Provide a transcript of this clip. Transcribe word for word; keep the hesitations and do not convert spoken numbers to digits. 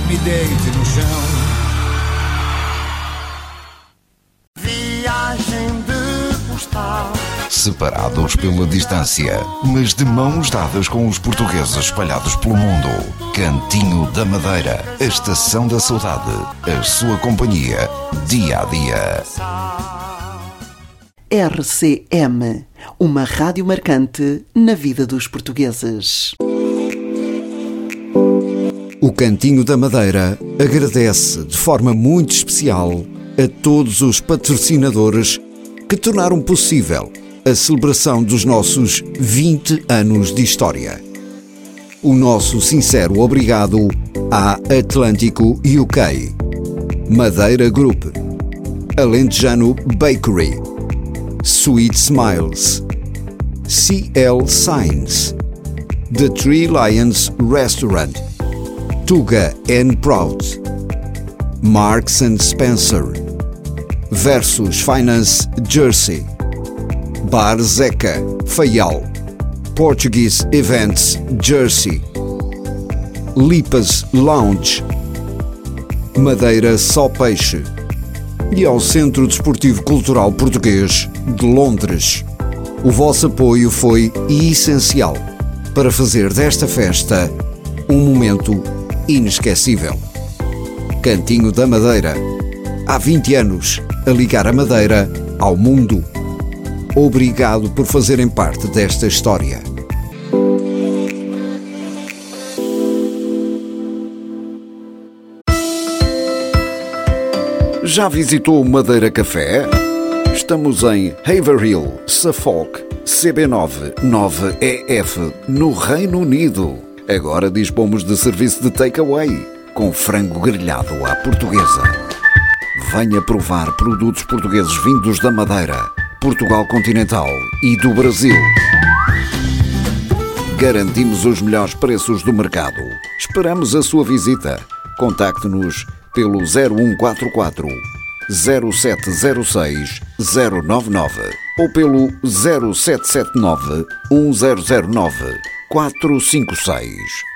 me deite no chão. Viagem de postal. Separados pela distância, mas de mãos dadas com os portugueses espalhados pelo mundo. Cantinho da Madeira, a estação da saudade, a sua companhia, dia a dia. R C M, uma rádio marcante na vida dos portugueses. O Cantinho da Madeira agradece de forma muito especial a todos os patrocinadores que tornaram possível a celebração dos nossos vinte anos de história. O nosso sincero obrigado à Atlântico U K, Madeira Group, Alentejano Bakery, Sweet Smiles, C L Signs, The Three Lions Restaurant, Tuga and Proud, Marks and Spencer, Versus Finance Jersey, Bar Zeca, Faial, Portuguese Events Jersey, Lipas Lounge, Madeira Só Peixe e ao Centro Desportivo Cultural Português de Londres. O vosso apoio foi essencial para fazer desta festa um momento inesquecível. Cantinho da Madeira, há vinte anos a ligar a Madeira ao mundo. Obrigado por fazerem parte desta história. Já visitou o Madeira Café? Estamos em Haverhill, Suffolk, C B nove nove E F, no Reino Unido. Agora dispomos de serviço de takeaway, com frango grelhado à portuguesa. Venha provar produtos portugueses vindos da Madeira, Portugal continental e do Brasil. Garantimos os melhores preços do mercado. Esperamos a sua visita. Contacte-nos pelo zero um quatro quatro, zero sete zero seis, zero nove nove ou pelo zero sete sete nove, um zero zero nove, quatro cinco seis.